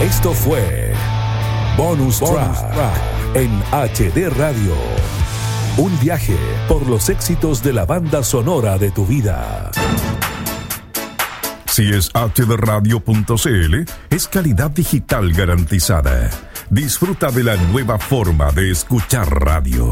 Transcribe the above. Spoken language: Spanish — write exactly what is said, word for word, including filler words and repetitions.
Esto fue Bonus, Bonus Track, Track en H D Radio. Un viaje por los éxitos de la banda sonora de tu vida. Si es H D radio punto c l, es calidad digital garantizada. Disfruta de la nueva forma de escuchar radio.